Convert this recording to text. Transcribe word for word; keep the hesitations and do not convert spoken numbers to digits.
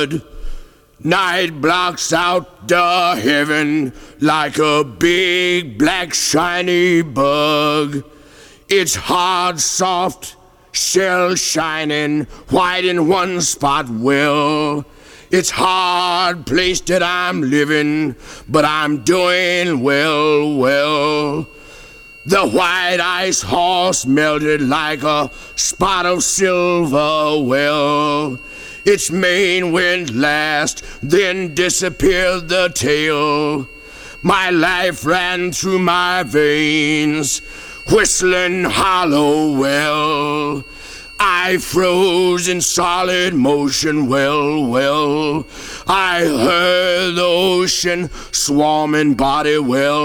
blood. Night blocks out the heaven like a big black shiny bug. It's hard, soft, shell shining, white in one spot well. It's hard place that I'm living, but I'm doing well, well. The white ice horse melted like a spot of silver well. Its mane went last, then disappeared the tail. My life ran through my veins, whistling hollow well. I froze in solid motion, well, well. I heard the ocean swarming body well.